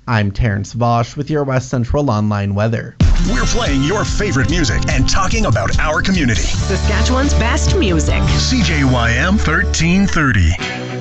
I'm Terrence Vosch with your West Central Online weather. We're playing your favorite music and talking about our community. Saskatchewan's best music. CJYM 1330.